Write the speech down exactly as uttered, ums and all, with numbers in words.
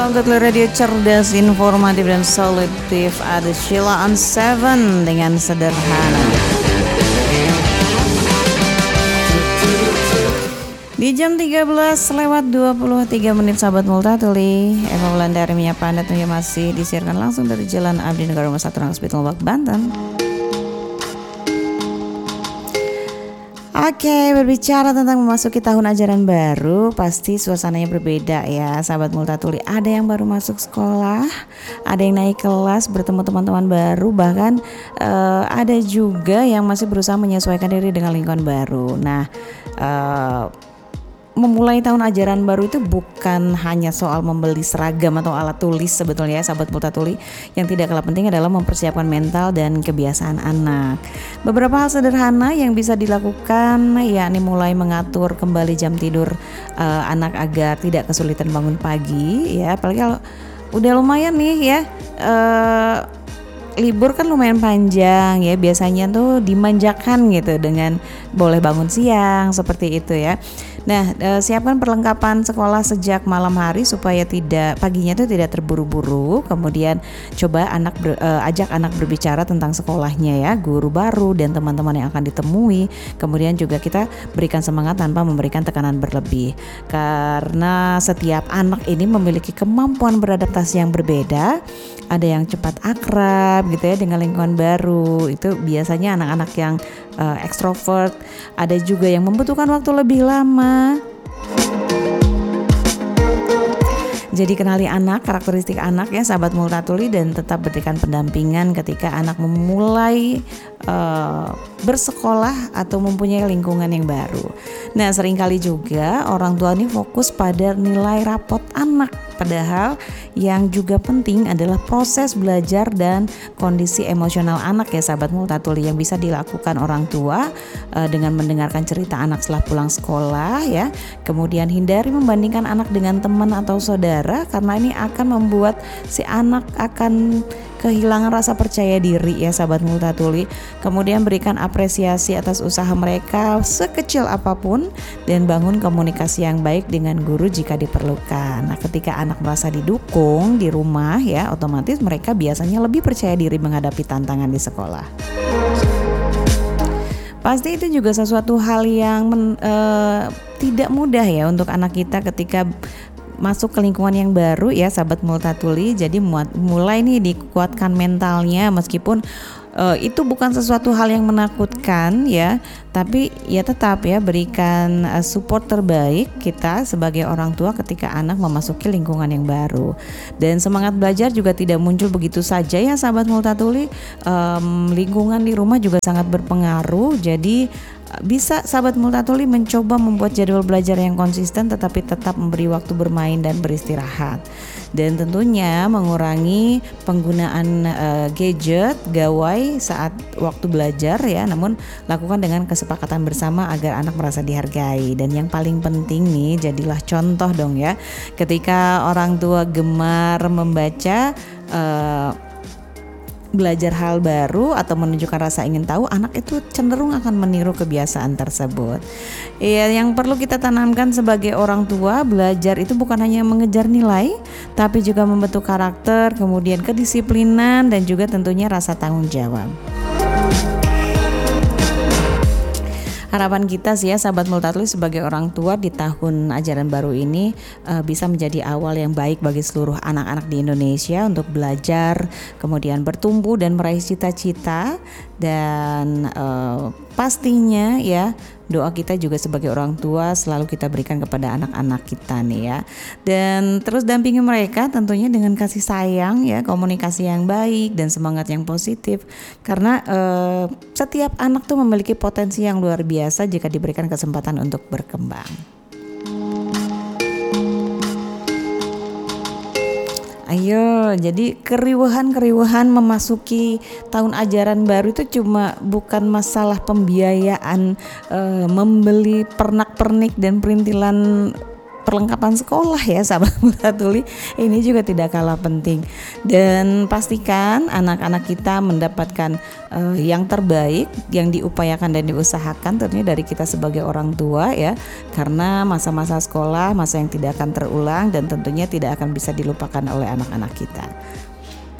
Untuk radio cerdas, informatif dan solutif, ada Sheila on Seven dengan Sederhana. Di jam tiga belas lewat dua puluh tiga menit, sahabat Multatuli, Eva Wulandari menyapa Anda tentunya masih disiarkan langsung dari Jalan Abdi Negara Nomor satu Hospital Lebak, Banten. Oke, berbicara tentang memasuki tahun ajaran baru, pasti suasananya berbeda ya, sahabat Multatuli. Ada yang baru masuk sekolah, ada yang naik kelas, bertemu teman-teman baru, bahkan uh, ada juga yang masih berusaha menyesuaikan diri dengan lingkungan baru. Nah, uh, memulai tahun ajaran baru itu bukan hanya soal membeli seragam atau alat tulis sebetulnya ya, sahabat Multatuli. Yang tidak kalah penting adalah mempersiapkan mental dan kebiasaan anak. Beberapa hal sederhana yang bisa dilakukan, yakni mulai mengatur kembali jam tidur uh, anak agar tidak kesulitan bangun pagi ya, apalagi kalau udah lumayan nih ya, uh, libur kan lumayan panjang ya, biasanya tuh dimanjakan gitu dengan boleh bangun siang seperti itu ya. Nah, e, siapkan perlengkapan sekolah sejak malam hari supaya tidak paginya itu tidak terburu-buru. Kemudian coba anak ber, e, ajak anak berbicara tentang sekolahnya ya, guru baru dan teman-teman yang akan ditemui. Kemudian juga kita berikan semangat tanpa memberikan tekanan berlebih. Karena setiap anak ini memiliki kemampuan beradaptasi yang berbeda. Ada yang cepat akrab gitu ya dengan lingkungan baru. Itu biasanya anak-anak yang uh, ekstrovert. Ada juga yang membutuhkan waktu lebih lama. Jadi kenali anak, karakteristik anak ya, sahabat Multatuli, dan tetap berikan pendampingan ketika anak memulai uh, bersekolah atau mempunyai lingkungan yang baru. Nah, seringkali juga orang tua ini fokus pada nilai rapot anak, padahal yang juga penting adalah proses belajar dan kondisi emosional anak ya, sahabat Multatuli, yang bisa dilakukan orang tua uh, dengan mendengarkan cerita anak setelah pulang sekolah ya. Kemudian hindari membandingkan anak dengan teman atau saudara, karena ini akan membuat si anak akan kehilangan rasa percaya diri ya, sahabat Multatuli. Kemudian berikan apresiasi atas usaha mereka sekecil apapun dan bangun komunikasi yang baik dengan guru jika diperlukan. Nah, ketika anak merasa didukung di rumah ya, otomatis mereka biasanya lebih percaya diri menghadapi tantangan di sekolah. Pasti itu juga sesuatu hal yang men, uh, tidak mudah ya untuk anak kita ketika masuk ke lingkungan yang baru ya, sahabat Multatuli. Jadi mulai nih dikuatkan mentalnya, meskipun uh, itu bukan sesuatu hal yang menakutkan ya, tapi ya tetap ya berikan uh, support terbaik kita sebagai orang tua ketika anak memasuki lingkungan yang baru. Dan semangat belajar juga tidak muncul begitu saja ya, sahabat Multatuli. Um, lingkungan di rumah juga sangat berpengaruh. Jadi bisa sahabat Multatuli mencoba membuat jadwal belajar yang konsisten, tetapi tetap memberi waktu bermain dan beristirahat. Dan tentunya mengurangi penggunaan uh, gadget, gawai saat waktu belajar ya, namun lakukan dengan kesepakatan bersama agar anak merasa dihargai. Dan yang paling penting nih, jadilah contoh dong ya. Ketika orang tua gemar membaca, uh, belajar hal baru atau menunjukkan rasa ingin tahu, anak itu cenderung akan meniru kebiasaan tersebut. Ya, yang perlu kita tanamkan sebagai orang tua, belajar itu bukan hanya mengejar nilai, tapi juga membentuk karakter, kemudian kedisiplinan, dan juga tentunya rasa tanggung jawab. Harapan kita sih ya, sahabat Multatuli, sebagai orang tua di tahun ajaran baru ini uh, bisa menjadi awal yang baik bagi seluruh anak-anak di Indonesia untuk belajar, kemudian bertumbuh dan meraih cita-cita. Dan uh, pastinya ya, doa kita juga sebagai orang tua selalu kita berikan kepada anak-anak kita nih ya. Dan terus dampingi mereka tentunya dengan kasih sayang ya, komunikasi yang baik dan semangat yang positif. Karena uh, setiap anak tuh memiliki potensi yang luar biasa jika diberikan kesempatan untuk berkembang. Ayo, jadi keriuhan-keriuhan memasuki tahun ajaran baru itu cuma bukan masalah pembiayaan, e, membeli pernak-pernik dan perintilan perlengkapan sekolah ya sahabat Multatuli, ini juga tidak kalah penting. Dan pastikan anak-anak kita mendapatkan uh, yang terbaik, yang diupayakan dan diusahakan tentunya dari kita sebagai orang tua ya, karena masa-masa sekolah masa yang tidak akan terulang dan tentunya tidak akan bisa dilupakan oleh anak-anak kita.